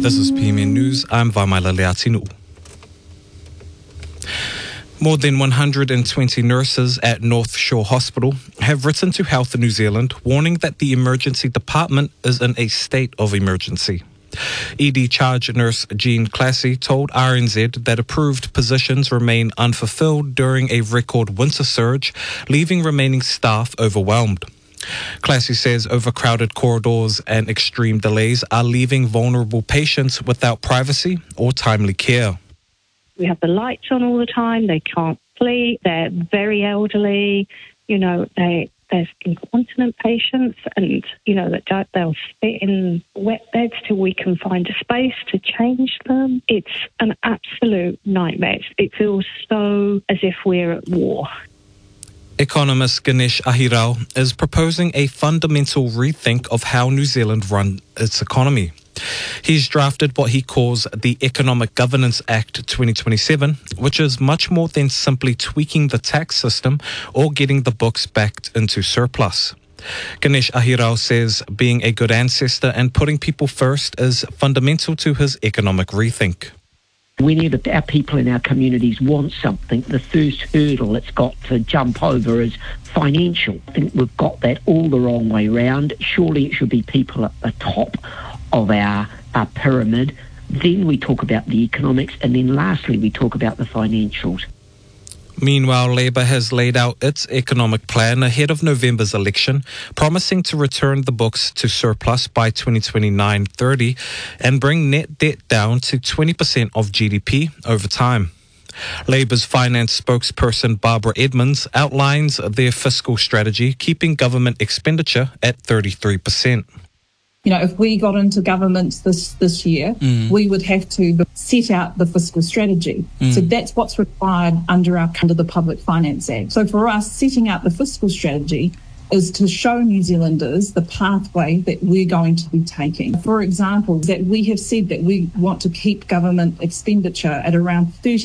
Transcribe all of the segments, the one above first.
This is PMN News. I'm Vamaila Leatinu. More than 120 nurses at North Shore Hospital have written to Health New Zealand warning that the emergency department is in a state of emergency. ED charge nurse Jean Classy told RNZ that approved positions remain unfulfilled during a record winter surge, leaving remaining staff overwhelmed. Classy says overcrowded corridors and extreme delays are leaving vulnerable patients without privacy or timely care. We have the lights on all the time. They can't sleep. They're very elderly. There's incontinent patients, and that they'll sit in wet beds till we can find a space to change them. It's an absolute nightmare. It feels so as if we're at war. Economist Ganesh Ahirao is proposing a fundamental rethink of how New Zealand runs its economy. He's drafted what he calls the Economic Governance Act 2027, which is much more than simply tweaking the tax system or getting the books back into surplus. Ganesh Ahirao says being a good ancestor and putting people first is fundamental to his economic rethink. Whenever our people in our communities want something, the first hurdle it's got to jump over is financial. I think we've got that all the wrong way round. Surely it should be people at the top of our pyramid. Then we talk about the economics, and then lastly we talk about the financials. Meanwhile, Labour has laid out its economic plan ahead of November's election, promising to return the books to surplus by 2029-30 and bring net debt down to 20% of GDP over time. Labour's finance spokesperson Barbara Edmonds outlines their fiscal strategy, keeping government expenditure at 33%. If we got into government this year, we would have to set out the fiscal strategy. So that's what's required under the Public Finance Act. So for us, setting out the fiscal strategy is to show New Zealanders the pathway that we're going to be taking. For example, that we have said that we want to keep government expenditure at around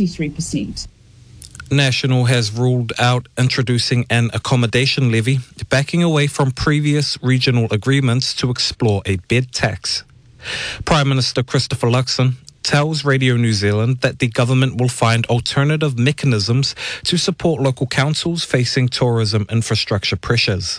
33%. National has ruled out introducing an accommodation levy, backing away from previous regional agreements to explore a bed tax. Prime Minister Christopher Luxon tells Radio New Zealand that the government will find alternative mechanisms to support local councils facing tourism infrastructure pressures.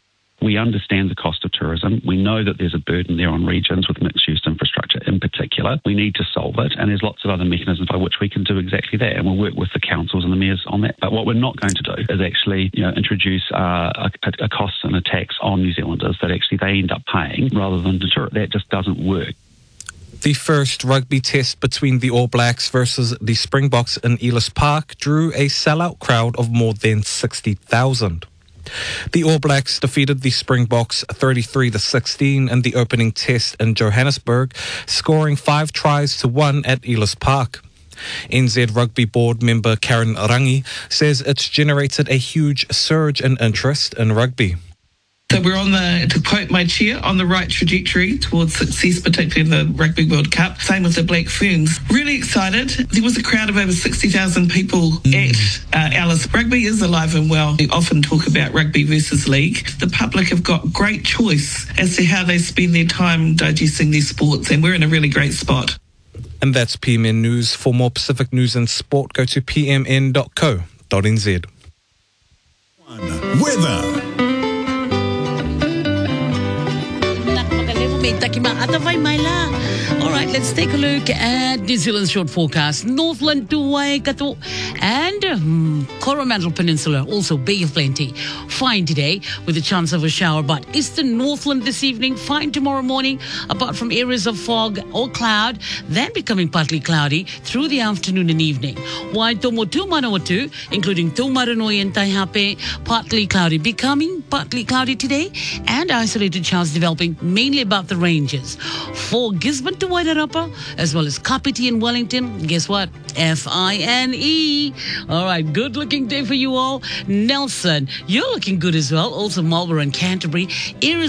We understand the cost of tourism. We know that there's a burden there on regions with mixed-use infrastructure in particular. We need to solve it, and there's lots of other mechanisms by which we can do exactly that, and we'll work with the councils and the mayors on that. But what we're not going to do is actually introduce a cost and a tax on New Zealanders that actually they end up paying rather than deter it. That just doesn't work. The first rugby test between the All Blacks versus the Springboks in Ellis Park drew a sellout crowd of more than 60,000. The All Blacks defeated the Springboks 33-16 in the opening test in Johannesburg, scoring 5 tries to 1 at Ellis Park. NZ Rugby Board member Karen Rangi says it's generated a huge surge in interest in rugby. So we're to quote my chair, on the right trajectory towards success, particularly in the Rugby World Cup. Same with the Black Ferns. Really excited. There was a crowd of over 60,000 people at Alice. Rugby is alive and well. We often talk about rugby versus league. The public have got great choice as to how they spend their time digesting their sports, and we're in a really great spot. And that's PMN News. For more Pacific news and sport, go to pmn.co.nz. Weather. All right, let's take a look at New Zealand's short forecast. Northland to Waikato and Coromandel Peninsula, also Bay of Plenty. Fine today with a chance of a shower, but Eastern Northland this evening, fine tomorrow morning, apart from areas of fog or cloud, then becoming partly cloudy through the afternoon and evening. Waitomotu, Manawatu, including Taumarunui and Taihape, partly cloudy, becoming partly cloudy today, and isolated showers developing mainly above the ranges. For Gisborne to Wairarapa, as well as Kapiti and Wellington, guess what? Fine. All right, good looking day for you all. Nelson, you're looking good as well. Also Marlborough and Canterbury. Areas